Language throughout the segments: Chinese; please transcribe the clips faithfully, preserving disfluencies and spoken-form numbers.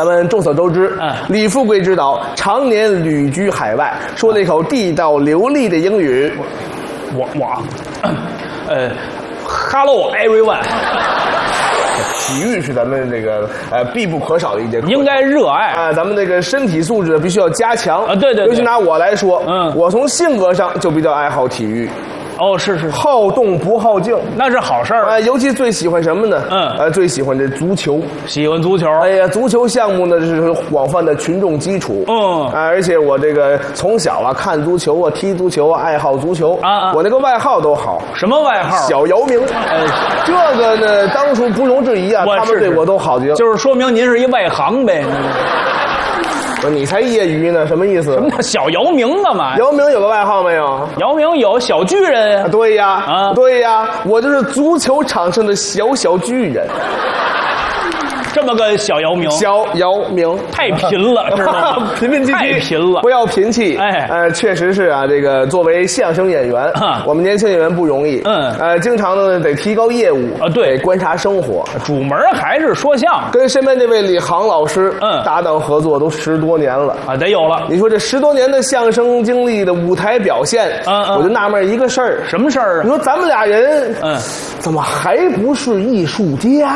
咱们众所周知， 嗯， 李富贵之岛常年旅居海外，说了一口地道流利的英语。 我我，呃 ，Hello everyone。 体育是咱们这个呃必不可少的一节课， 应该热爱啊、呃，咱们这个身体素质必须要加强啊。对对对， 尤其拿我来说， 嗯， 我从性格上就比较爱好体育。 哦，是是， 好动不好静， 那是好事儿。 哎，尤其最喜欢什么呢？ 嗯， 呃，最喜欢这足球， 喜欢足球。 哎呀，足球项目呢是广泛的群众基础。 嗯， 啊，而且我这个从小啊看足球啊，踢足球啊，爱好足球啊啊， 我那个外号都好。 什么外号？ 小姚明。 哎， 这个呢，当初不容置疑啊，他们对我都好极了。 就是说明您是一外行呗。 不是你才业余呢，什么意思？ 什么叫小姚明干嘛？ 姚明有个外号没有？ 姚明有小巨人。 啊、对呀， 啊， 对呀，我就是足球场上的小小巨人。 这么个小姚明， 小姚明太贫了，知道吗？ 贫贫气气， 太贫了， 不要贫气。 哎， 呃，确实是啊，这个作为相声演员， 啊、 我们年轻演员不容易。 嗯， 呃，经常呢得提高业务啊，对， 得观察生活。 主门还是说相声， 跟身边这位李航老师， 嗯， 搭档合作都十多年了啊，得有了。 你说这十多年的相声经历的舞台表现， 嗯嗯， 我就纳闷一个事儿， 什么事儿啊？ 你说咱们俩人， 嗯， 怎么还不是艺术家？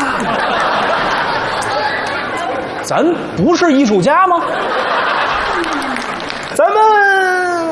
咱不是艺术家吗？ 咱们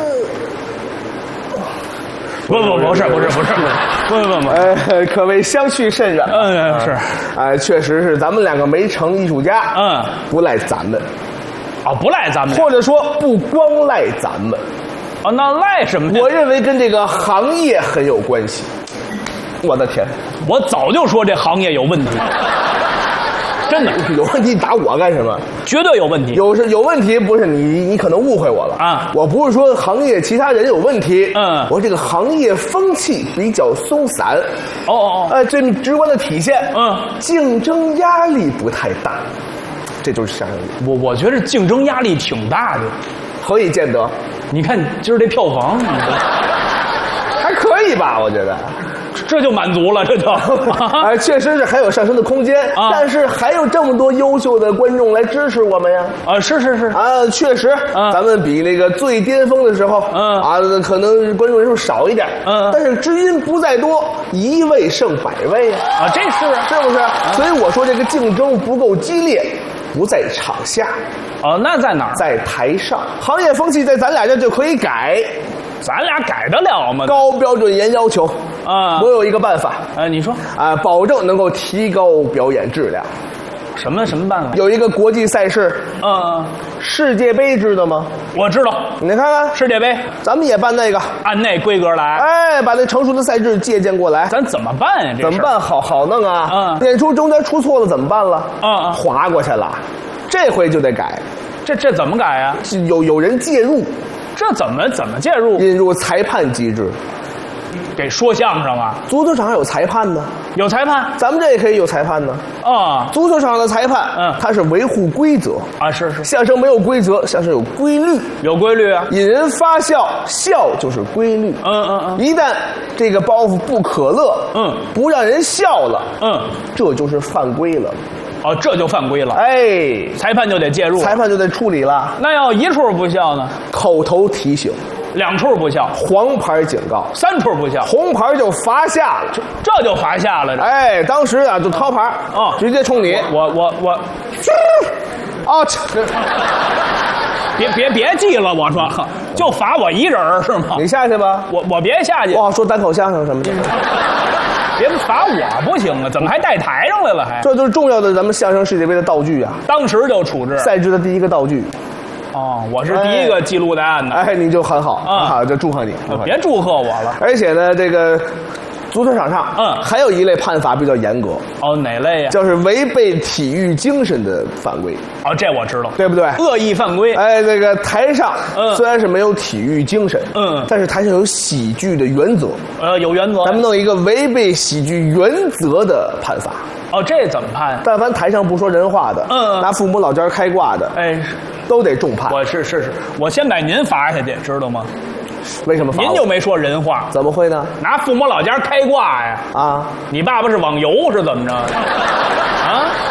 不不不是不是不是不不不不， 呃，可谓相去甚远。 嗯，是， 哎，确实是咱们两个没成艺术家， 嗯， 不赖咱们， 哦，不赖咱们， 或者说不光赖咱们， 哦，那赖什么？ 我认为跟这个行业很有关系。我的天， 我早就说这行业有问题。真的有问题，打我干什么？ 绝对有问题。 有是有问题，不是你，你可能误会我了啊！ 我不是说行业其他人有问题， 嗯， 我这个行业风气比较松散。 哦哦哦， 呃，最直观的体现， 嗯， 竞争压力不太大，这就是相声。 我我觉得竞争压力挺大的， 何以见得？ 你看今儿这票房， 还可以吧？我觉得。 这就满足了，这就， 哎，确实是还有上升的空间， 啊、 但是还有这么多优秀的观众来支持我们呀！ 啊，是是是， 啊，确实， 啊、 咱们比那个最巅峰的时候， 嗯啊，可能观众人数少一点， 嗯， 但是知音不在多，一位胜百位呀！ 啊，这是是不是？啊、所以我说这个竞争不够激烈，不在场下， 哦，那在哪儿？ 在台上，行业风气在咱俩这就可以改。 咱俩改得了吗？ 高标准严要求啊！ 我有一个办法， 啊，你说啊，保证能够提高表演质量。 什么什么办法？ 有一个国际赛事， 嗯， 世界杯知道吗？ 我知道， 你看看世界杯， 咱们也办那个， 按那规格来。 哎，把那成熟的赛制借鉴过来。 咱怎么办呀？这怎么办？好好弄啊！ 嗯， 演出中间出错了怎么办了？ 嗯嗯， 划过去了，这回就得改。 这这怎么改呀？ 有有人介入。 这怎么怎么介入？ 引入裁判机制， 给说相声啊？ 足球场上有裁判呢， 有裁判， 咱们这也可以有裁判呢。 啊， 足球场的裁判， 嗯， 他是维护规则啊，是是。 相声没有规则，相声有规律， 有规律啊。 引人发笑，笑就是规律。 嗯嗯嗯。 一旦这个包袱不可乐， 嗯， 不让人笑了， 嗯， 这就是犯规了。 哦，这就犯规了。 哎， 裁判就得介入， 裁判就得处理了。 那要一处不笑呢？ 口头提醒， 两处不笑， 黄牌警告， 三处不笑， 红牌就罚下了。 这这就罚下了。 哎，当时啊就掏牌， 哦， 直接冲你。 我我我， 啊， 别别别记了，我说就罚我一人是吗？ 你下去吧。 我我别下去。 哇，说单口相声什么的。 别罚我不行啊！怎么还带台上来了还？ 这就是重要的咱们相声世界杯的道具啊！ 当时就处置赛制的第一个道具。 哦，我是第一个记录的案呢。 哎，你就很好啊， 好，就祝贺你。 别祝贺我了。 而且呢，这个足球场上， 嗯， 还有一类判罚比较严格。 哦，哪类呀？ 就是违背体育精神的犯规。 哦，这我知道， 对不对？ 恶意犯规。 哎，这个台上， 嗯， 虽然是没有体育精神， 嗯， 但是台上有喜剧的原则。 呃，有原则。 咱们弄一个违背喜剧原则的判罚。 哦，这怎么判？ 但凡台上不说人话的， 嗯， 拿父母老家开挂的， 哎， 都得重判。 我是是是，我先把您罚下去，知道吗？ 为什么罚我？ 您就没说人话？ 怎么会呢？ 拿父母老家开挂呀！ 啊， 你爸爸是网游是怎么着？啊？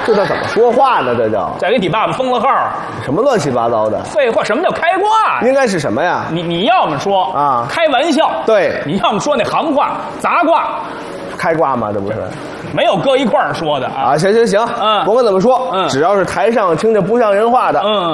这叫怎么说话呢？这叫再给你爸爸封了号。 什么乱七八糟的？ 废话，什么叫开挂呀？ 应该是什么呀？ 你你要么说啊开玩笑， 对你要么说那行话杂卦， 开挂吗？这不是没有搁一块儿说的啊。 啊？行行行， 嗯甭管怎么说， 嗯只要是台上听着不像人话的， 嗯。